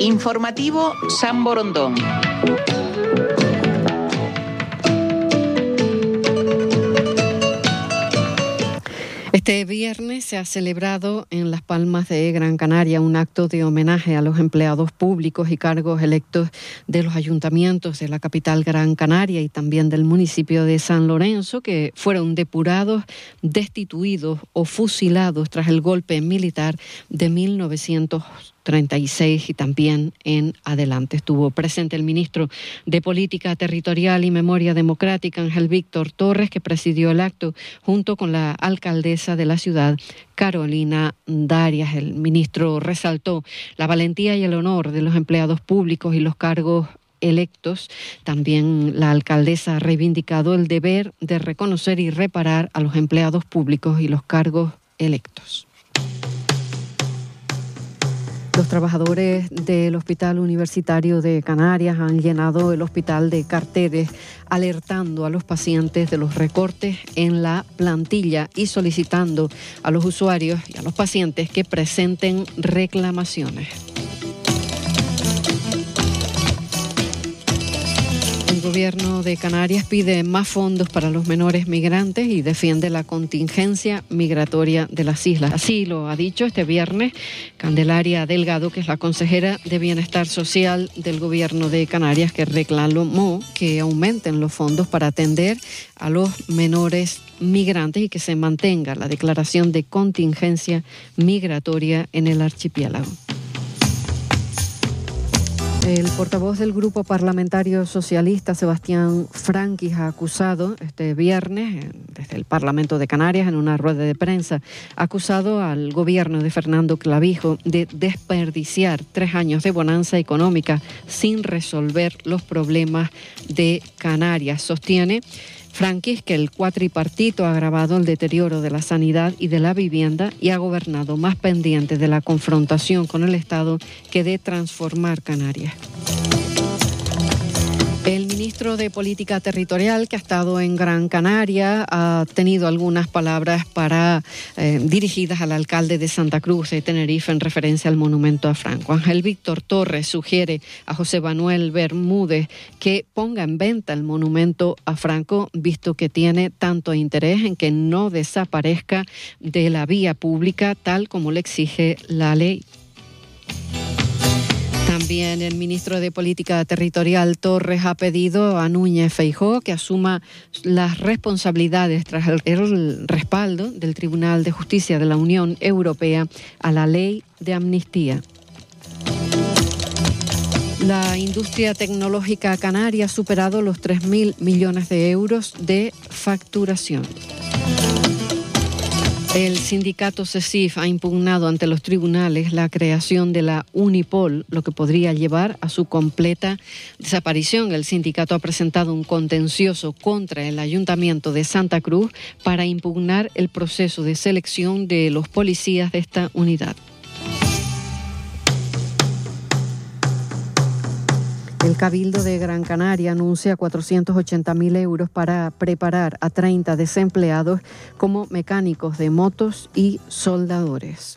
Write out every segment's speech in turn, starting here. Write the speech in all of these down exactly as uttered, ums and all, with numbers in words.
Informativo San Borondón. Este viernes se ha celebrado en Las Palmas de Gran Canaria un acto de homenaje a los empleados públicos y cargos electos de los ayuntamientos de la capital Gran Canaria y también del municipio de San Lorenzo, que fueron depurados, destituidos o fusilados tras el golpe militar de mil novecientos treinta y seis y también en adelante. Estuvo presente el ministro de Política Territorial y Memoria Democrática, Ángel Víctor Torres, que presidió el acto junto con la alcaldesa de la ciudad, Carolina Darias. El ministro resaltó la valentía y el honor de los empleados públicos y los cargos electos. También la alcaldesa ha reivindicado el deber de reconocer y reparar a los empleados públicos y los cargos electos. Los trabajadores del Hospital Universitario de Canarias han llenado el hospital de carteles alertando a los pacientes de los recortes en la plantilla y solicitando a los usuarios y a los pacientes que presenten reclamaciones. El gobierno de Canarias pide más fondos para los menores migrantes y defiende la contingencia migratoria de las islas. Así lo ha dicho este viernes Candelaria Delgado, que es la consejera de Bienestar Social del gobierno de Canarias, que reclamó que aumenten los fondos para atender a los menores migrantes y que se mantenga la declaración de contingencia migratoria en el archipiélago. El portavoz del Grupo Parlamentario Socialista, Sebastián Franquis, ha acusado este viernes, desde el Parlamento de Canarias, en una rueda de prensa, ha acusado al gobierno de Fernando Clavijo de desperdiciar tres años de bonanza económica sin resolver los problemas de Canarias. Sostiene Franquis que el cuatripartito ha agravado el deterioro de la sanidad y de la vivienda y ha gobernado más pendiente de la confrontación con el Estado que de transformar Canarias. El ministro de Política Territorial, que ha estado en Gran Canaria, ha tenido algunas palabras para eh, dirigidas al alcalde de Santa Cruz de Tenerife en referencia al monumento a Franco. Ángel Víctor Torres sugiere a José Manuel Bermúdez que ponga en venta el monumento a Franco, visto que tiene tanto interés en que no desaparezca de la vía pública, tal como le exige la ley. También el ministro de Política Territorial, Torres, ha pedido a Núñez Feijóo que asuma las responsabilidades tras el, el respaldo del Tribunal de Justicia de la Unión Europea a la ley de amnistía. La industria tecnológica canaria ha superado los tres mil millones de euros de facturación. El sindicato CESIF ha impugnado ante los tribunales la creación de la Unipol, lo que podría llevar a su completa desaparición. El sindicato ha presentado un contencioso contra el Ayuntamiento de Santa Cruz para impugnar el proceso de selección de los policías de esta unidad. El Cabildo de Gran Canaria anuncia cuatrocientos ochenta mil euros para preparar a treinta desempleados como mecánicos de motos y soldadores.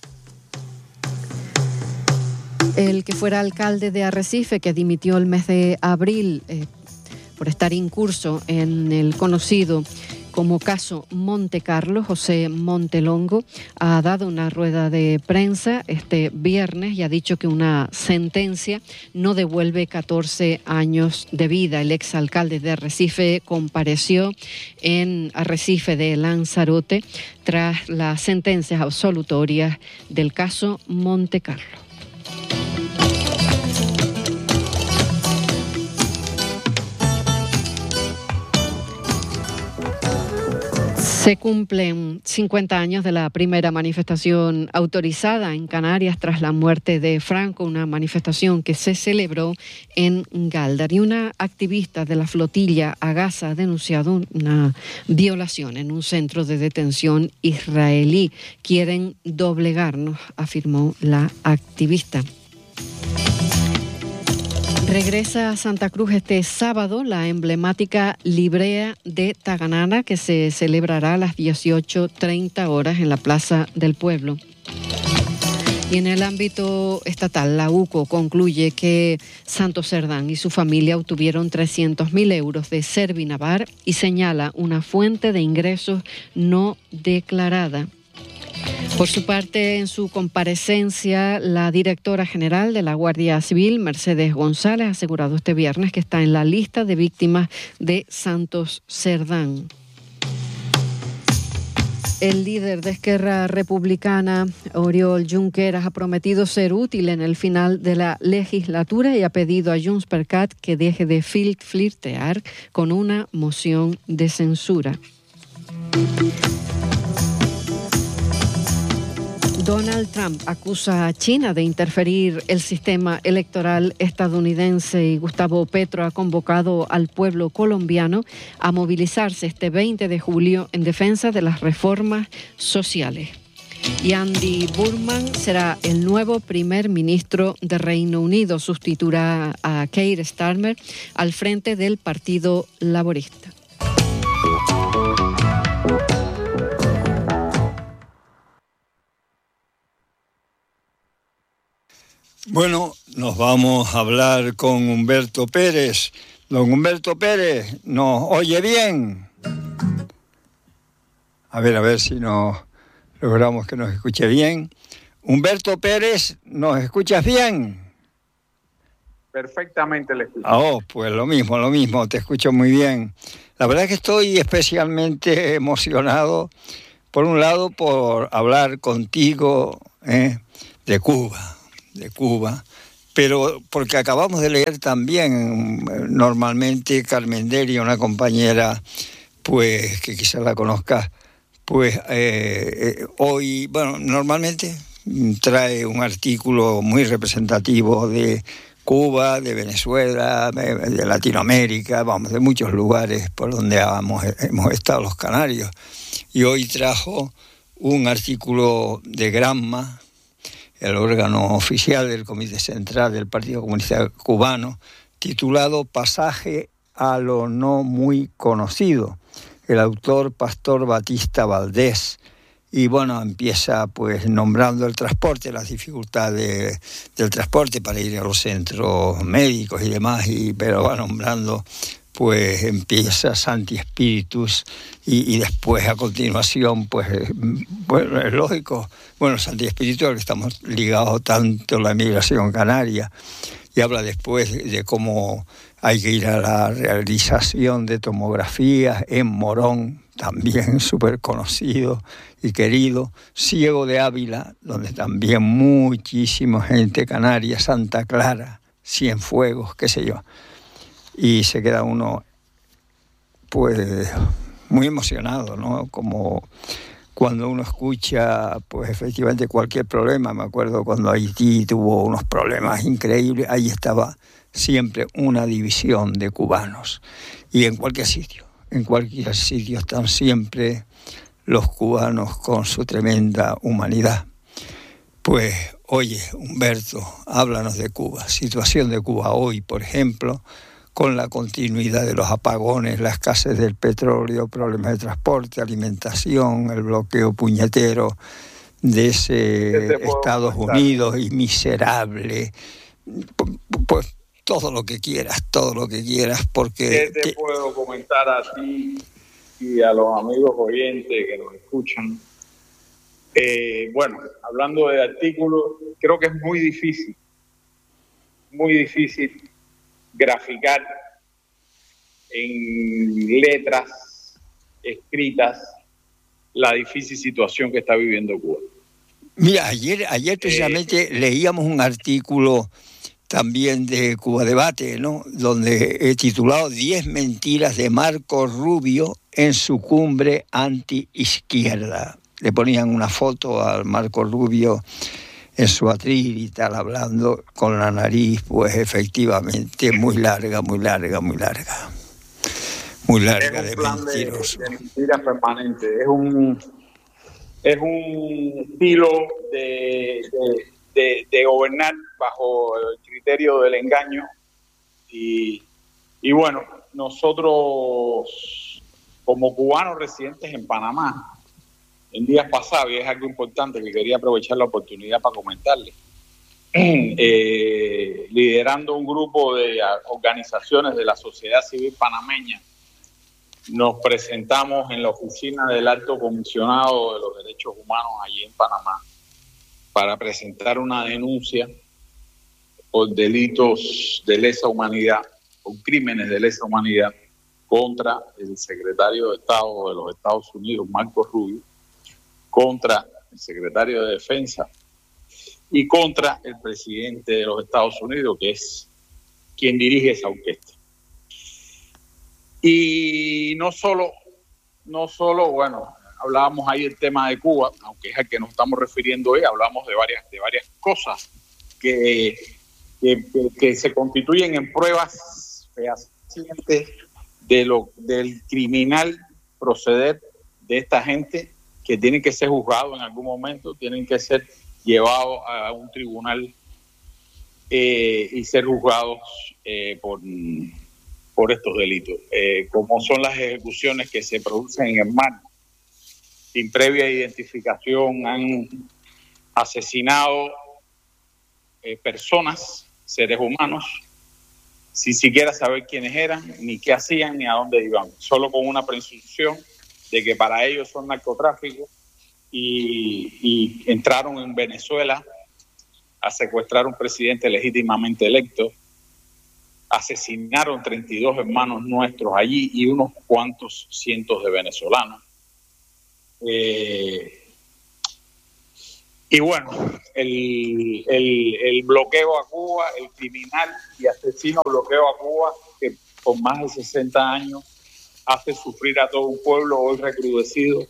El que fuera alcalde de Arrecife, que dimitió el mes de abril eh, por estar incurso en el conocido como caso Monte Carlo, José Montelongo, ha dado una rueda de prensa este viernes y ha dicho que una sentencia no devuelve catorce años de vida. El exalcalde de Arrecife compareció en Arrecife de Lanzarote tras las sentencias absolutorias del caso Monte Carlo. Se cumplen cincuenta años de la primera manifestación autorizada en Canarias tras la muerte de Franco, una manifestación que se celebró en Gáldar. Y una activista de la flotilla Agasa ha denunciado una violación en un centro de detención israelí. Quieren doblegarnos, afirmó la activista. Regresa a Santa Cruz este sábado la emblemática Librea de Taganana, que se celebrará a las dieciocho treinta horas en la Plaza del Pueblo. Y en el ámbito estatal, la U C O concluye que Santos Cerdán y su familia obtuvieron trescientos mil euros de Servinavar y señala una fuente de ingresos no declarada. Por su parte, en su comparecencia, la directora general de la Guardia Civil, Mercedes González, ha asegurado este viernes que está en la lista de víctimas de Santos Cerdán. El líder de Esquerra Republicana, Oriol Junqueras, ha prometido ser útil en el final de la legislatura y ha pedido a JxCat que deje de flirtear con una moción de censura. Donald Trump acusa a China de interferir el sistema electoral estadounidense y Gustavo Petro ha convocado al pueblo colombiano a movilizarse este veinte de julio en defensa de las reformas sociales. Y Andy Burnham será el nuevo primer ministro de Reino Unido, sustituirá a Keir Starmer al frente del Partido Laborista. Bueno, nos vamos a hablar con Humberto Pérez. Don Humberto Pérez, ¿nos oye bien? A ver, a ver si nos logramos que nos escuche bien. Humberto Pérez, ¿nos escuchas bien? Perfectamente le escucho. Ah, oh, pues lo mismo, lo mismo, te escucho muy bien. La verdad es que estoy especialmente emocionado, por un lado, por hablar contigo eh, de Cuba. de Cuba, pero porque acabamos de leer también, normalmente Carmen Deri, una compañera, pues que quizás la conozcas, pues eh, eh, hoy, bueno, normalmente trae un artículo muy representativo de Cuba, de Venezuela, de, de Latinoamérica, vamos, de muchos lugares por donde hemos, hemos estado los canarios, y hoy trajo un artículo de Gramma, el órgano oficial del Comité Central del Partido Comunista Cubano, titulado Pasaje a lo no muy conocido. El autor, Pastor Batista Valdés. Y bueno, empieza pues nombrando el transporte, las dificultades del transporte para ir a los centros médicos y demás, y, pero va nombrando, pues empieza Santi Spíritus y, y después a continuación, pues, bueno, es lógico, bueno, Santi Spíritus, al que estamos ligados tanto a la emigración canaria, y habla después de, de cómo hay que ir a la realización de tomografías en Morón, también súper conocido y querido, Ciego de Ávila, donde también muchísima gente canaria, Santa Clara, Cienfuegos, qué sé yo. Y se queda uno, pues, muy emocionado, ¿no? Como cuando uno escucha, pues, efectivamente cualquier problema. Me acuerdo cuando Haití tuvo unos problemas increíbles, ahí estaba siempre una división de cubanos. Y en cualquier sitio, en cualquier sitio están siempre los cubanos con su tremenda humanidad. Pues, oye, Humberto, háblanos de Cuba. Situación de Cuba hoy, por ejemplo, con la continuidad de los apagones, la escasez del petróleo, problemas de transporte, alimentación, el bloqueo puñetero de ese Estados Unidos y miserable, pues todo lo que quieras, todo lo que quieras, porque... ¿Qué te, te puedo comentar a ti y a los amigos oyentes que nos escuchan? Eh, bueno, hablando de artículos, creo que es muy difícil, muy difícil graficar en letras escritas la difícil situación que está viviendo Cuba. Mira, ayer, ayer precisamente eh, leíamos un artículo también de Cuba Debate, ¿no? Donde he titulado diez mentiras de Marco Rubio en su cumbre anti-izquierda. Le ponían una foto al Marco Rubio en su atril y tal, hablando con la nariz, pues efectivamente muy larga, muy larga, muy larga. Muy larga, es un de plan mentiroso. De, de mentiras permanente. Es un, es un estilo de, de, de, de gobernar bajo el criterio del engaño. Y, y bueno, nosotros como cubanos residentes en Panamá, en días pasados, y es algo importante que quería aprovechar la oportunidad para comentarle, eh, liderando un grupo de organizaciones de la sociedad civil panameña, nos presentamos en la oficina del Alto Comisionado de los Derechos Humanos allí en Panamá para presentar una denuncia por delitos de lesa humanidad, por crímenes de lesa humanidad contra el secretario de Estado de los Estados Unidos, Marco Rubio, contra el secretario de Defensa y contra el presidente de los Estados Unidos, que es quien dirige esa orquesta. Y no solo, no solo, bueno, hablábamos ahí del tema de Cuba, aunque es al que nos estamos refiriendo hoy, hablamos de varias, de varias cosas que, que, que, que se constituyen en pruebas fehacientes de lo, del criminal proceder de esta gente, que tienen que ser juzgados en algún momento, tienen que ser llevados a un tribunal eh, y ser juzgados eh, por, por estos delitos, eh, como son las ejecuciones que se producen en el mar, sin previa identificación, han asesinado eh, personas, seres humanos, sin siquiera saber quiénes eran, ni qué hacían, ni a dónde iban, solo con una presunción de que para ellos son narcotráficos, y, y entraron en Venezuela a secuestrar a un presidente legítimamente electo, asesinaron treinta y dos hermanos nuestros allí y unos cuantos cientos de venezolanos. Eh, y bueno, el, el, el bloqueo a Cuba, el criminal y asesino bloqueo a Cuba, que por más de sesenta años hace sufrir a todo un pueblo hoy recrudecido.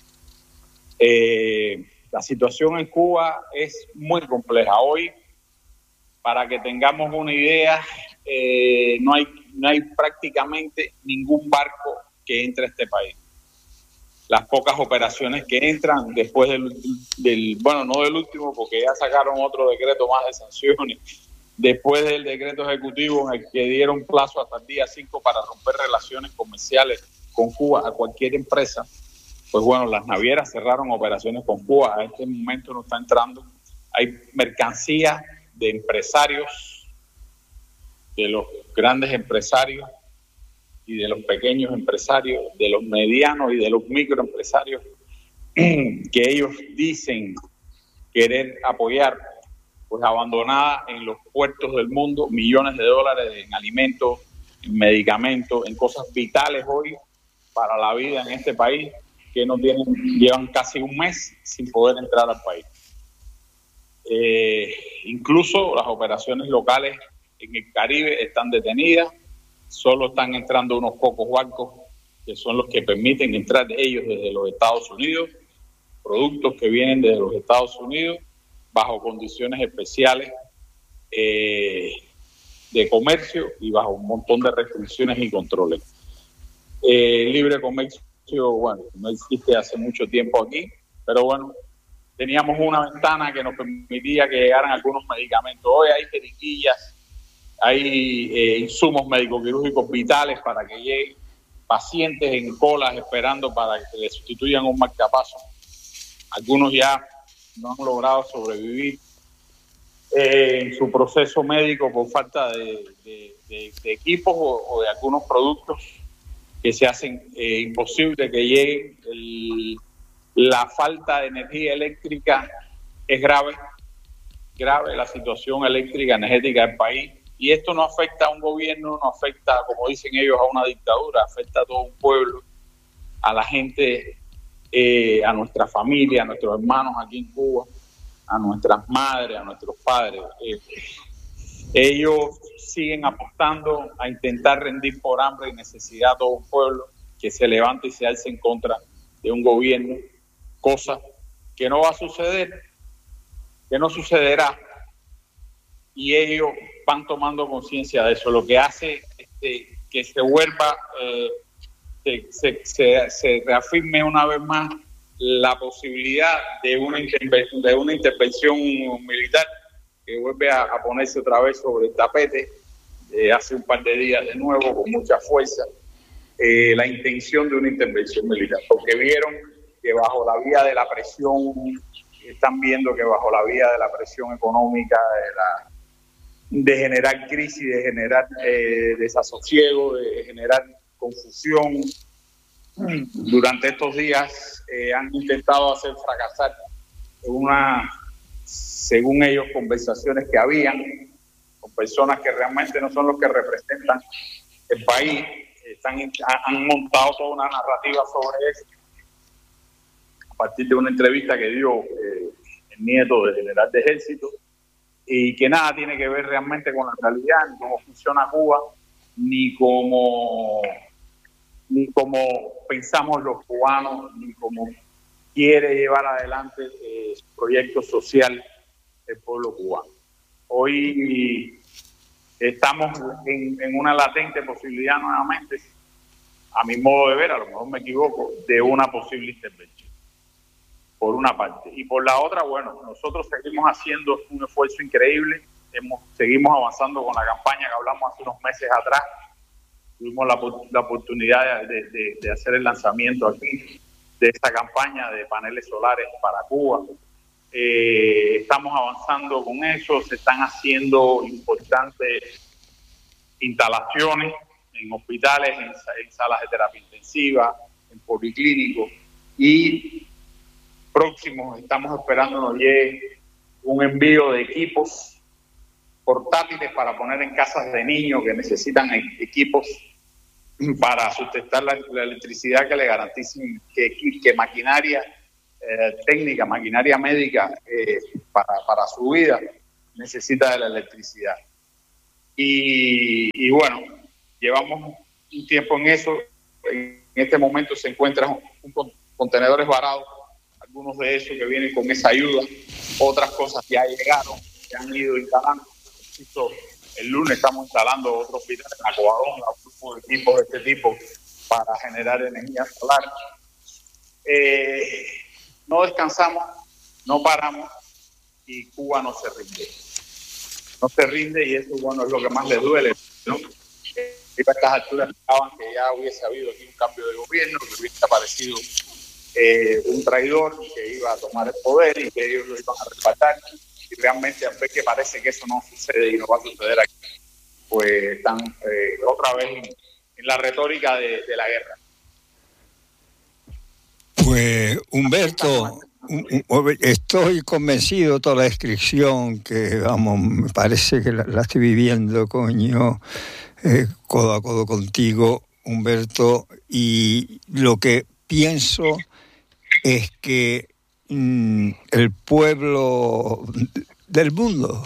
Eh, la situación en Cuba es muy compleja. Hoy, para que tengamos una idea, eh, no hay, no hay prácticamente ningún barco que entre a este país. Las pocas operaciones que entran después del, del, bueno, no del último, porque ya sacaron otro decreto más de sanciones, después del decreto ejecutivo en el que dieron plazo hasta el día cinco para romper relaciones comerciales con Cuba a cualquier empresa, pues bueno, las navieras cerraron operaciones con Cuba. A este momento no está entrando. Hay mercancía de empresarios, de los grandes empresarios y de los pequeños empresarios, de los medianos y de los microempresarios que ellos dicen querer apoyar, pues abandonada en los puertos del mundo, millones de dólares en alimentos, en medicamentos, en cosas vitales hoy para la vida en este país, que no tienen, llevan casi un mes sin poder entrar al país. Eh, incluso las operaciones locales en el Caribe están detenidas, solo están entrando unos pocos barcos que son los que permiten entrar ellos desde los Estados Unidos, productos que vienen desde los Estados Unidos bajo condiciones especiales eh, de comercio y bajo un montón de restricciones y controles. Eh, libre comercio, bueno, no existe hace mucho tiempo aquí, pero bueno, teníamos una ventana que nos permitía que llegaran algunos medicamentos. Hoy hay jeringuillas, hay eh, insumos médico-quirúrgicos vitales para que lleguen pacientes en colas esperando para que le sustituyan un marcapaso. Algunos ya no han logrado sobrevivir eh, en su proceso médico por falta de, de, de, de equipos o, o de algunos productos que se hacen eh, imposible que lleguen. El, la falta de energía eléctrica es grave, grave la situación eléctrica, energética del país, y esto no afecta a un gobierno, no afecta, como dicen ellos, a una dictadura, afecta a todo un pueblo, a la gente, eh, a nuestra familia, a nuestros hermanos aquí en Cuba, a nuestras madres, a nuestros padres. Eh, ellos siguen apostando a intentar rendir por hambre y necesidad a todo un pueblo que se levante y se alce en contra de un gobierno, cosa que no va a suceder, que no sucederá, y ellos van tomando conciencia de eso, lo que hace este, que se vuelva, eh, se, se, se, se reafirme una vez más la posibilidad de una, intervención, de una intervención militar que vuelve a, a ponerse otra vez sobre el tapete eh, hace un par de días de nuevo con mucha fuerza, eh, la intención de una intervención militar, porque vieron que bajo la vía de la presión, están viendo que bajo la vía de la presión económica, de, la, de generar crisis, de generar eh, desasosiego, de generar confusión, durante estos días eh, han intentado hacer fracasar una, según ellos, conversaciones que habían con personas que realmente no son los que representan el país. Están, han montado toda una narrativa sobre eso a partir de una entrevista que dio eh, el nieto del general de ejército, y que nada tiene que ver realmente con la realidad, ni cómo funciona Cuba, ni cómo, ni cómo pensamos los cubanos, ni cómo quiere llevar adelante eh, su proyecto social el pueblo cubano. Hoy estamos en, en una latente posibilidad nuevamente, a mi modo de ver, a lo mejor me equivoco, de una posible intervención, por una parte. Y por la otra, bueno, nosotros seguimos haciendo un esfuerzo increíble, hemos, seguimos avanzando con la campaña que hablamos hace unos meses atrás. Tuvimos la, la oportunidad de, de, de hacer el lanzamiento aquí de esta campaña de paneles solares para Cuba. Eh, estamos avanzando con eso, se están haciendo importantes instalaciones en hospitales, en, en salas de terapia intensiva, en policlínicos, y próximos estamos esperando nos llegue un envío de equipos portátiles para poner en casas de niños que necesitan equipos para sustentar la, la electricidad, que le garanticen que, que maquinaria eh, técnica, maquinaria médica eh, para, para su vida necesita de la electricidad. Y, y bueno, llevamos un tiempo en eso. En este momento se encuentran un, un, contenedores varados, algunos de esos que vienen con esa ayuda, otras cosas ya llegaron, que han ido instalando. El lunes estamos instalando otro hospital en Acobadón, un grupo de equipos de este tipo para generar energía solar. Eh, no descansamos, no paramos, y Cuba no se rinde. No se rinde, y eso, bueno, es lo que más le duele, ¿no? Eh, a estas alturas pensaban que ya hubiese habido aquí un cambio de gobierno, que hubiese aparecido eh, un traidor que iba a tomar el poder y que ellos lo iban a respaldar. Y realmente, al ver que parece que eso no sucede y no va a suceder aquí, pues están eh, otra vez en, en la retórica de, de la guerra. Pues Humberto, estoy convencido de toda la descripción que, vamos, me parece que la, la estoy viviendo, coño, eh, codo a codo contigo, Humberto, y lo que pienso es que mmm, el pueblo del mundo,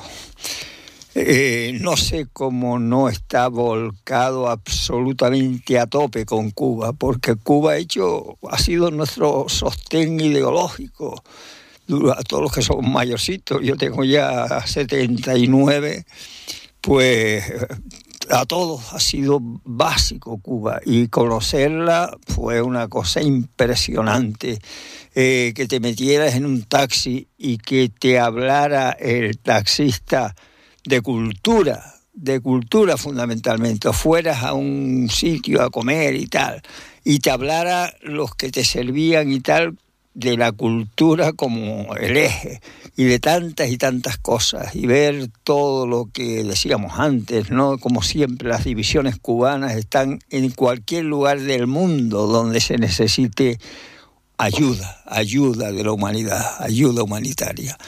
Eh, no sé cómo no está volcado absolutamente a tope con Cuba, porque Cuba ha hecho, ha sido nuestro sostén ideológico. A todos los que somos mayorcitos, yo tengo ya setenta y nueve, pues a todos ha sido básico Cuba, y conocerla fue una cosa impresionante. Eh, que te metieras en un taxi y que te hablara el taxista de cultura, de cultura fundamentalmente, o fueras a un sitio a comer y tal, y te hablara los que te servían y tal, de la cultura como el eje, y de tantas y tantas cosas, y ver todo lo que decíamos antes, ¿no? Como siempre, las divisiones cubanas están en cualquier lugar del mundo donde se necesite ayuda, ayuda de la humanidad, ayuda humanitaria.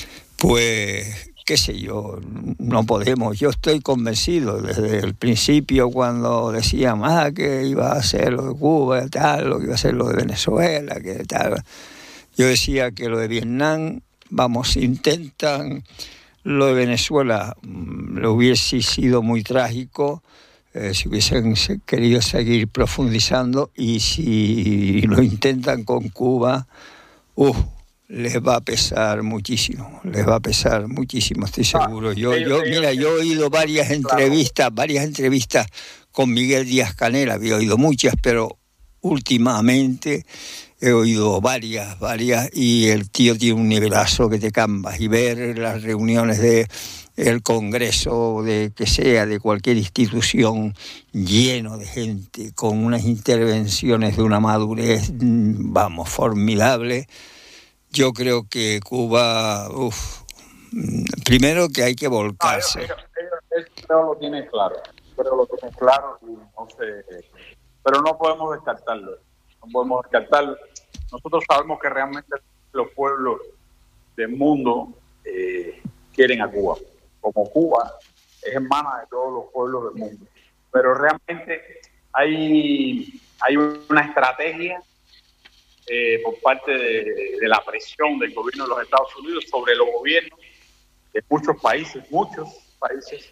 Pues qué sé yo, no podemos. Yo estoy convencido desde el principio, cuando decían ah, que iba a ser lo de Cuba, tal, lo que iba a ser lo de Venezuela, que tal. Yo decía que lo de Vietnam, vamos, intentan, lo de Venezuela lo hubiese sido muy trágico, eh, si hubiesen querido seguir profundizando, y si lo intentan con Cuba, uff, les va a pesar muchísimo, les va a pesar muchísimo, estoy seguro. Yo, yo, mira, yo he oído varias entrevistas, varias entrevistas con Miguel Díaz-Canel, había oído muchas, pero últimamente he oído varias, varias, y el tío tiene un nivelazo que te cambas, y ver las reuniones de, el Congreso, de que sea, de cualquier institución, lleno de gente, con unas intervenciones de una madurez, vamos, formidable. Yo creo que Cuba, uf, primero que hay que volcarse. No, ellos, ellos, ellos lo tienen claro, pero lo tienen claro y no sé, pero no podemos descartarlo, no podemos descartarlo. Nosotros sabemos que realmente los pueblos del mundo eh, quieren a Cuba. Como Cuba es hermana de todos los pueblos del mundo. Pero realmente hay, hay una estrategia eh, por parte de, de la presión del gobierno de los Estados Unidos sobre los gobiernos de muchos países, muchos países,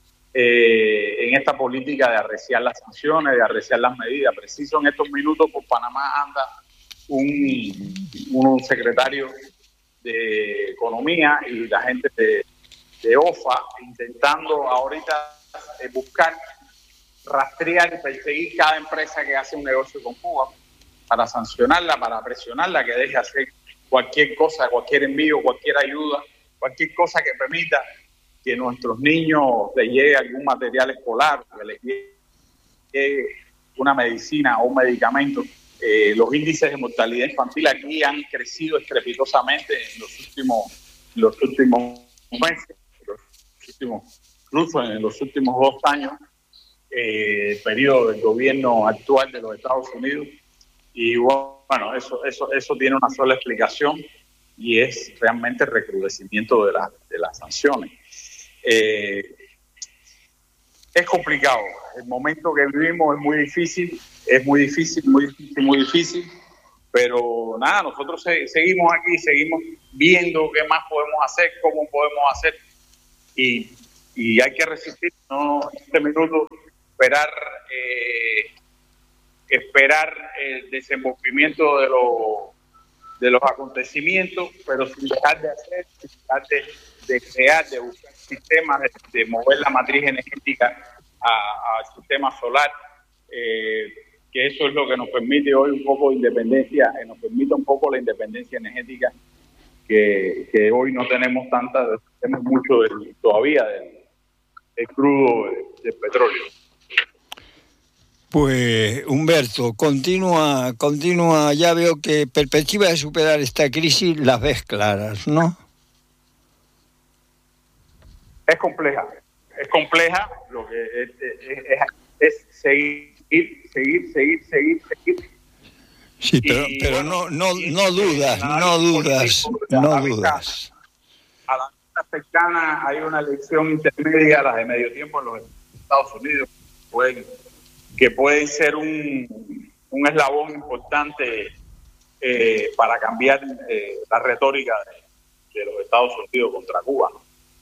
eh, en esta política de arreciar las sanciones, de arreciar las medidas. Preciso en estos minutos por Panamá anda un, un secretario de Economía y la gente de, de O F A intentando ahorita eh, buscar, rastrear y perseguir cada empresa que hace un negocio con Cuba para sancionarla, para presionarla, que deje hacer cualquier cosa, cualquier envío, cualquier ayuda, cualquier cosa que permita que nuestros niños les llegue algún material escolar, que les llegue una medicina o un medicamento. Eh, los índices de mortalidad infantil aquí han crecido estrepitosamente en los últimos, los últimos meses, los últimos, incluso en los últimos dos años, eh, el periodo del gobierno actual de los Estados Unidos. Y bueno, eso, eso, eso tiene una sola explicación y es realmente el recrudecimiento de, la, de las sanciones. Eh, es complicado, el momento que vivimos es muy difícil, es muy difícil, muy difícil, muy difícil, pero nada, nosotros se, seguimos aquí, seguimos viendo qué más podemos hacer, cómo podemos hacer, y, y hay que resistir, no en este minuto esperar eh, esperar el desenvolvimiento de los de los acontecimientos, pero sin dejar de hacer, sin dejar de, de crear, de buscar sistemas, de, de mover la matriz energética al sistema solar, eh, que eso es lo que nos permite hoy un poco de independencia, eh, nos permite un poco la independencia energética que, que hoy no tenemos tanta, tenemos mucho del, todavía del, del crudo del, del petróleo. Pues Humberto, continúa, continúa, ya veo que perspectivas de superar esta crisis las ves claras, ¿no? Es compleja, es compleja, lo que es, es, es, es seguir, seguir, seguir, seguir, seguir. Sí, pero, y, pero bueno, no, no, no dudas, no dudas, no dudas. A la vista cercana hay una elección intermedia, las de medio tiempo en los Estados Unidos, pueden que pueden ser un, un eslabón importante eh, para cambiar eh, la retórica de, de los Estados Unidos contra Cuba.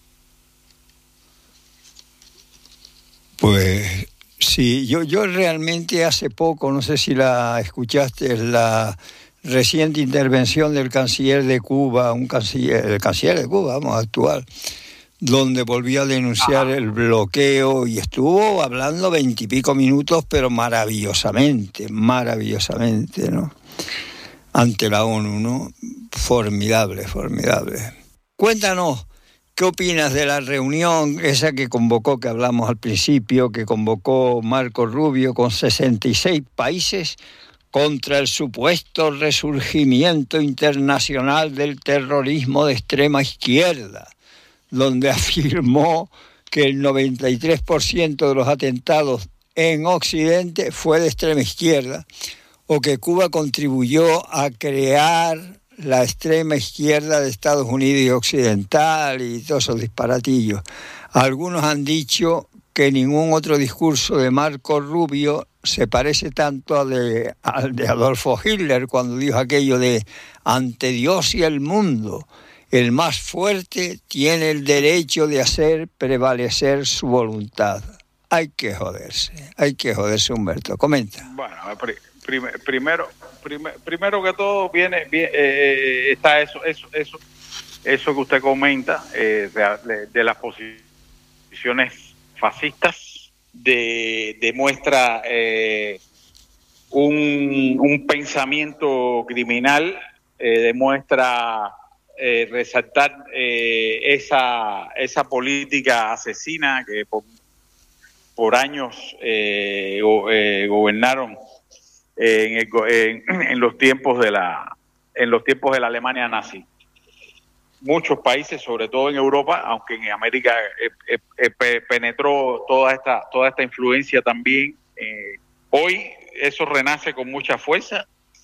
Pues sí, yo, yo realmente hace poco, no sé si la escuchaste, la reciente intervención del canciller de Cuba, un canciller, el canciller de Cuba, vamos, actual, donde volvió a denunciar el bloqueo y estuvo hablando veintipico minutos, pero maravillosamente, maravillosamente, ¿no? Ante la ONU, ¿no? Formidable, formidable. Cuéntanos, ¿qué opinas de la reunión esa que convocó, que hablamos al principio, que convocó Marco Rubio con sesenta y seis países contra el supuesto resurgimiento internacional del terrorismo de extrema izquierda, donde afirmó que el noventa y tres por ciento de los atentados en Occidente fue de extrema izquierda, o que Cuba contribuyó a crear la extrema izquierda de Estados Unidos y occidental y todos esos disparatillos. Algunos han dicho que ningún otro discurso de Marco Rubio se parece tanto al de, al de Adolfo Hitler, cuando dijo aquello de ante Dios y el mundo, el más fuerte tiene el derecho de hacer prevalecer su voluntad. Hay que joderse, hay que joderse, Humberto. Comenta. Bueno, prim, primero, prim, primero que todo viene, viene eh, está eso, eso, eso, eso que usted comenta eh, de, de las posiciones fascistas, de, demuestra eh, un, un pensamiento criminal, eh, demuestra eh, resaltar eh, esa, esa política asesina que por, por años eh, go, eh, gobernaron eh, en, el, en, en los tiempos de la en los tiempos de la Alemania nazi. Muchos países, sobre todo en Europa, aunque en América eh, eh, penetró toda esta toda esta influencia también. Eh, hoy eso renace con mucha fuerza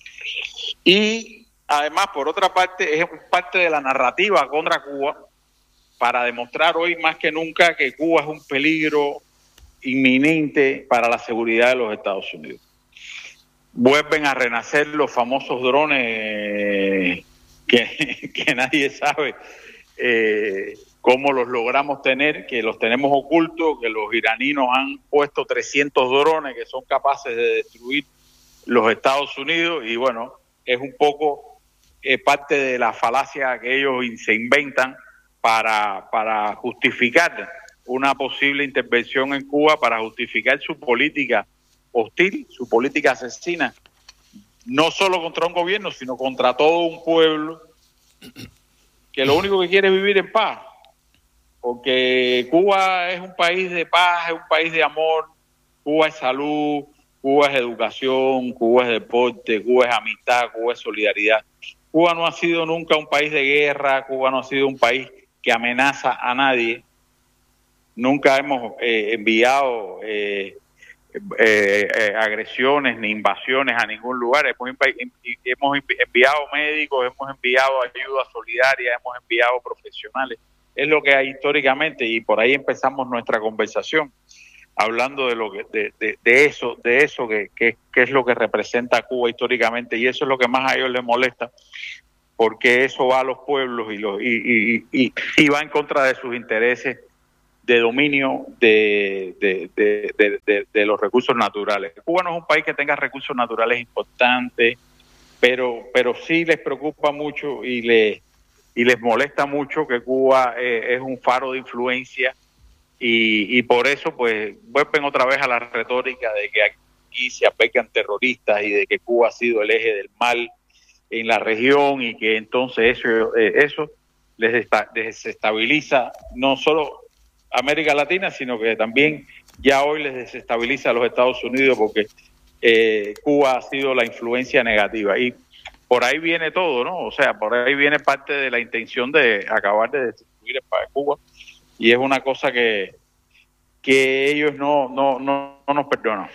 y además, por otra parte, es parte de la narrativa contra Cuba para demostrar hoy más que nunca que Cuba es un peligro inminente para la seguridad de los Estados Unidos. Vuelven a renacer los famosos drones que, que nadie sabe eh, cómo los logramos tener, que los tenemos ocultos, que los iraninos han puesto trescientos drones que son capaces de destruir los Estados Unidos y bueno, es un poco eh, parte de la falacia que ellos se inventan para, para justificar una posible intervención en Cuba, para justificar su política hostil, su política asesina, no solo contra un gobierno, sino contra todo un pueblo que lo único que quiere es vivir en paz, porque Cuba es un país de paz, es un país de amor, Cuba es salud, Cuba es educación, Cuba es deporte, Cuba es amistad, Cuba es solidaridad. Cuba no ha sido nunca un país de guerra, Cuba no ha sido un país que amenaza a nadie. Nunca hemos eh, enviado eh, eh, eh, agresiones ni invasiones a ningún lugar. Hemos, hemos enviado médicos, hemos enviado ayuda solidaria, hemos enviado profesionales. Es lo que hay históricamente y por ahí empezamos nuestra conversación, hablando de lo que de, de, de eso de eso que, que, que es lo que representa Cuba históricamente, y eso es lo que más a ellos les molesta, porque eso va a los pueblos y, los, y, y, y, y va en contra de sus intereses de dominio de, de, de, de, de, de los recursos naturales. Cuba no es un país que tenga recursos naturales importantes, pero, pero sí les preocupa mucho y, le, y les molesta mucho que Cuba eh, es un faro de influencia. Y, y por eso pues vuelven otra vez a la retórica de que aquí se aplican terroristas y de que Cuba ha sido el eje del mal en la región y que entonces eso, eh, eso les desestabiliza no solo América Latina, sino que también ya hoy les desestabiliza a los Estados Unidos porque eh, Cuba ha sido la influencia negativa. Y por ahí viene todo, ¿no? O sea, por ahí viene parte de la intención de acabar de destruir el país Cuba. Y es una cosa que, que ellos no, no, no, no nos perdonan.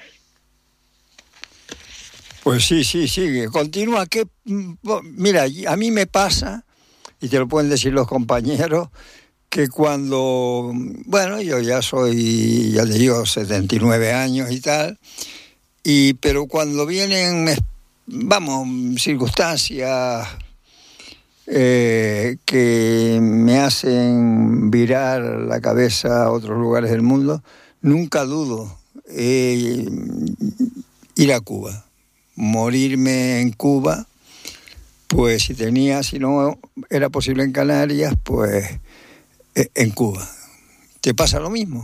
Pues sí, sí, sí. Continúa. Que, mira, a mí me pasa, y te lo pueden decir los compañeros, que cuando, bueno, yo ya soy, ya te digo, setenta y nueve años y tal, y pero cuando vienen, vamos, circunstancias Eh, que me hacen virar la cabeza a otros lugares del mundo, nunca dudo eh, ir a Cuba, morirme en Cuba, pues si tenía, si no era posible en Canarias, pues eh, en Cuba. ¿Te pasa lo mismo?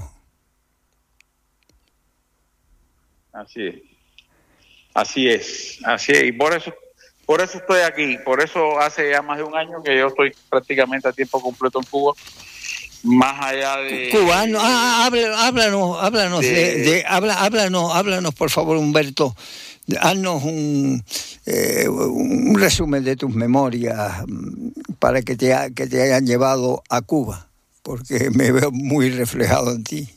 Así es, así es, así es, y por eso Por eso estoy aquí, por eso hace ya más de un año que yo estoy prácticamente a tiempo completo en Cuba, más allá de... Cubano, ah, háblanos, háblanos, de, de, de, habla, háblanos, háblanos por favor, Humberto, haznos un, eh, un resumen de tus memorias para que te, que te hayan llevado a Cuba, porque me veo muy reflejado en ti.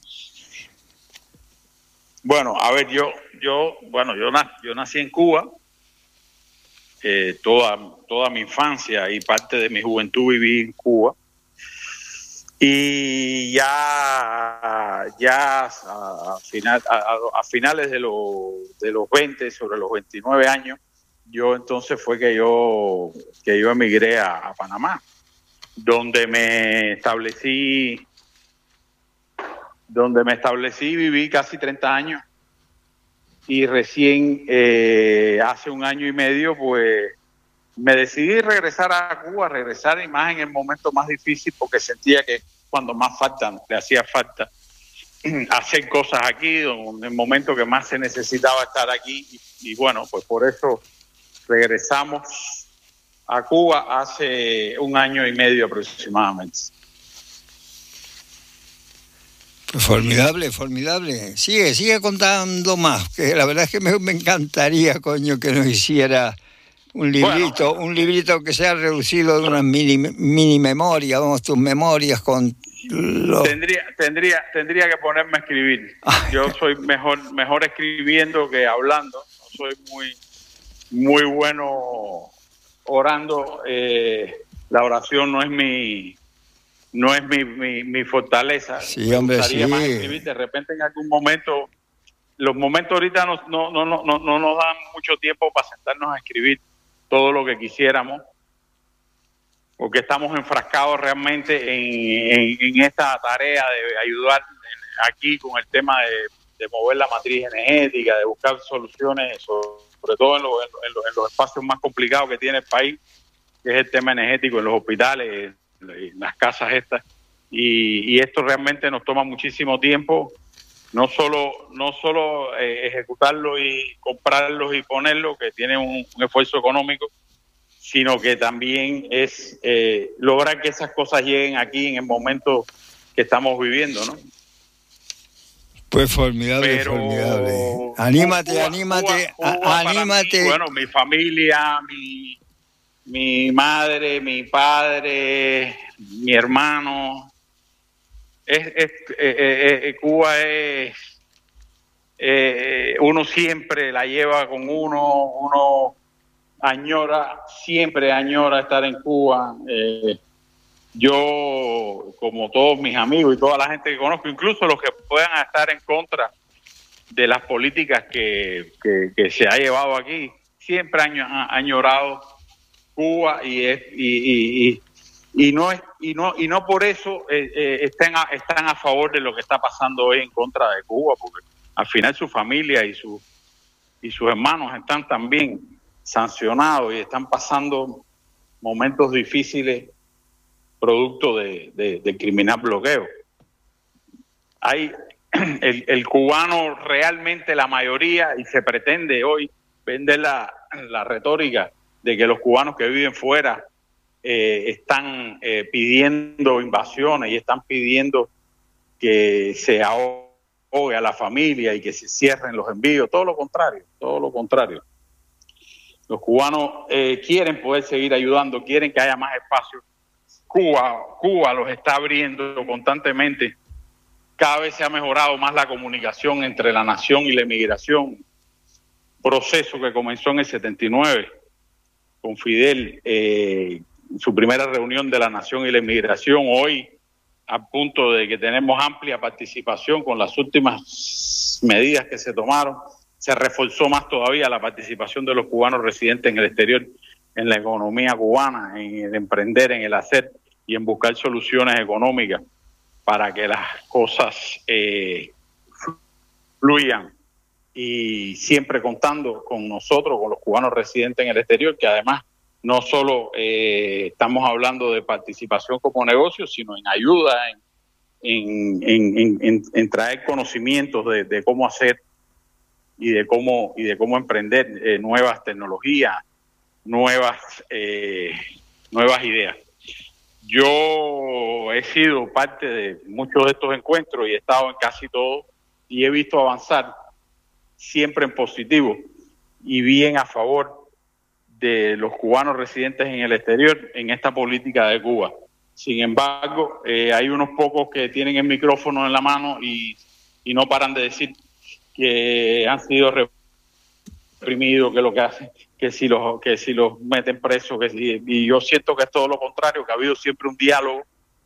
Bueno, a ver, yo, yo, bueno, yo, yo nací en Cuba. Eh, toda toda mi infancia y parte de mi juventud viví en Cuba y ya ya a, a, final, a, a finales de los de los veinte, sobre los veintinueve años, yo entonces fue que yo que yo emigré a, a Panamá, donde me establecí donde me establecí viví casi treinta años. Y recién, eh, hace un año y medio, pues me decidí regresar a Cuba, regresar y más en el momento más difícil, porque sentía que cuando más falta, le hacía falta hacer cosas aquí, en el momento que más se necesitaba estar aquí. Y, y bueno, pues por eso regresamos a Cuba hace un año y medio aproximadamente. Pues formidable, formidable. Sigue, sigue contando más, que la verdad es que me, me encantaría, coño, que nos hiciera un librito, bueno, un librito que sea reducido de una mini, mini memoria, vamos, tus memorias con los... Tendría, tendría, tendría que ponerme a escribir. Yo soy mejor, mejor escribiendo que hablando. No soy muy, muy bueno orando. Eh, la oración no es mi... No es mi, mi, mi fortaleza. Sí, hombre, Me gustaría sí. más escribir. De repente en algún momento, los momentos ahorita no, no, no, no, no, no nos dan mucho tiempo para sentarnos a escribir todo lo que quisiéramos, porque estamos enfrascados realmente en, en, en esta tarea de ayudar aquí con el tema de, de mover la matriz energética, de buscar soluciones, sobre todo en, lo, en, lo, en los espacios más complicados que tiene el país, que es el tema energético en los hospitales, en las casas estas, y, y esto realmente nos toma muchísimo tiempo, no solo no solo eh, ejecutarlo y comprarlos y ponerlos, que tiene un, un esfuerzo económico, sino que también es eh, lograr que esas cosas lleguen aquí en el momento que estamos viviendo, ¿no? Pues formidable, Pero, formidable. Anímate, Cuba, anímate, Cuba, Cuba anímate. Mí, bueno, mi familia, mi mi madre, mi padre, mi hermano. Es, es eh, eh, Cuba es eh, uno siempre la lleva con uno, uno añora, siempre añora estar en Cuba. Eh, yo, como todos mis amigos y toda la gente que conozco, incluso los que puedan estar en contra de las políticas que, que, que se ha llevado aquí, siempre han añorado Cuba y es y, y, y no es y no y no por eso eh, eh, están a, están a favor de lo que está pasando hoy en contra de Cuba, porque al final su familia y su y sus hermanos están también sancionados y están pasando momentos difíciles producto de, de, del criminal bloqueo. Hay el, el cubano realmente, la mayoría, y se pretende hoy vender la, la retórica de que los cubanos que viven fuera eh, están eh, pidiendo invasiones y están pidiendo que se ahogue a la familia y que se cierren los envíos. Todo lo contrario, todo lo contrario. Los cubanos eh, quieren poder seguir ayudando, quieren que haya más espacio. Cuba, Cuba los está abriendo constantemente. Cada vez se ha mejorado más la comunicación entre la nación y la emigración. Proceso que comenzó en el setenta y nueve con Fidel, eh, su primera reunión de la nación y la inmigración, hoy a punto de que tenemos amplia participación con las últimas medidas que se tomaron, se reforzó más todavía la participación de los cubanos residentes en el exterior, en la economía cubana, en el emprender, en el hacer y en buscar soluciones económicas para que las cosas eh, fluyan, y siempre contando con nosotros, con los cubanos residentes en el exterior, que además no solo eh, estamos hablando de participación como negocio, sino en ayuda, en, en, en, en, en traer conocimientos de, de cómo hacer y de cómo y de cómo emprender eh, nuevas tecnologías, nuevas eh, nuevas ideas. Yo he sido parte de muchos de estos encuentros y he estado en casi todos y he visto avanzar siempre en positivo y bien a favor de los cubanos residentes en el exterior en esta política de Cuba. Sin embargo, eh, hay unos pocos que tienen el micrófono en la mano y, y no paran de decir que han sido reprimidos, que lo que hacen, que si los que si los meten presos, que si, y yo siento que es todo lo contrario, que ha habido siempre un diálogo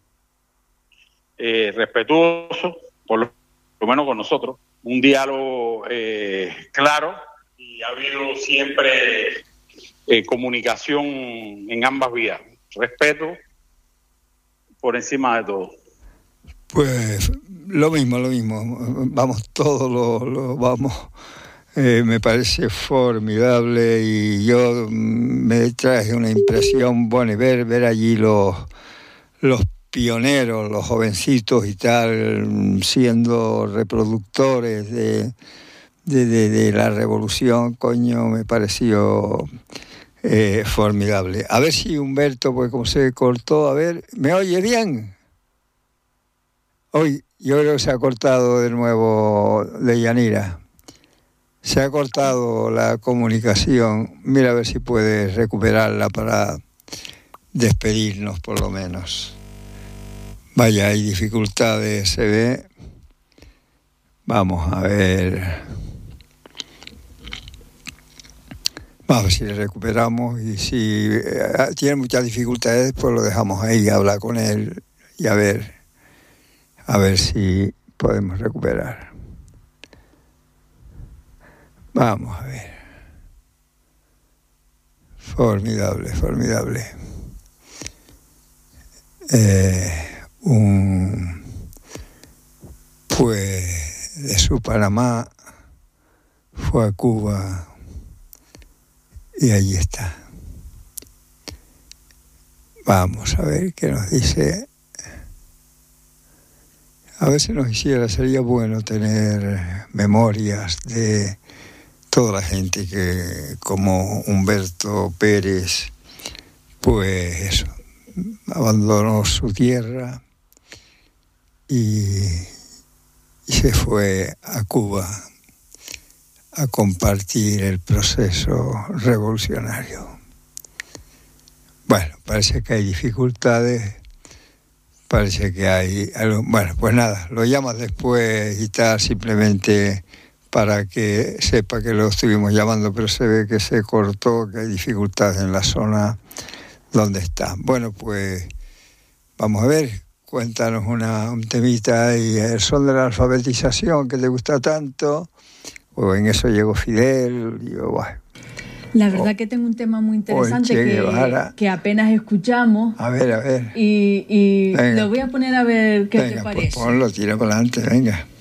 eh, respetuoso, por lo, por lo menos con nosotros, un diálogo eh, claro, y ha habido siempre eh, comunicación en ambas vías, respeto por encima de todo. Pues lo mismo, lo mismo, vamos, todo lo, lo vamos, eh, me parece formidable y yo me traje una impresión, bueno, y ver, ver allí los, los pioneros, los jovencitos y tal, siendo reproductores de, de, de, de la revolución, coño, me pareció Eh, formidable. A ver si Humberto, pues como se cortó, a ver, ¿me oye bien? Hoy yo creo que se ha cortado de nuevo de Yanira. Se ha cortado la comunicación. Mira a ver si puedes recuperarla para despedirnos por lo menos. Vaya, hay dificultades, se ve. Vamos a ver. Vamos a ver si le recuperamos y si eh, tiene muchas dificultades, pues lo dejamos ahí, hablar con él y a ver, a ver si podemos recuperar. Vamos a ver. Formidable, formidable. Eh, un pues de su Panamá fue a Cuba y allí está. Vamos a ver qué nos dice. A ver si nos hiciera, sería bueno tener memorias de toda la gente que, como Humberto Pérez, pues eso, abandonó su tierra y, y se fue a Cuba a compartir el proceso revolucionario. Bueno, parece que hay dificultades, parece que hay algo. Bueno, pues nada, lo llamas después y tal, simplemente para que sepa que lo estuvimos llamando, pero se ve que se cortó, que hay dificultades en la zona donde está. Bueno, pues vamos a ver, cuéntanos una, un temita y el son de la alfabetización que te gusta tanto, o en eso llegó Fidel, y yo, bueno. La verdad o, que tengo un tema muy interesante que, que apenas escuchamos. A ver, a ver. Y, y lo voy a poner a ver qué venga, te parece. Pues ponlo, tira para adelante, venga.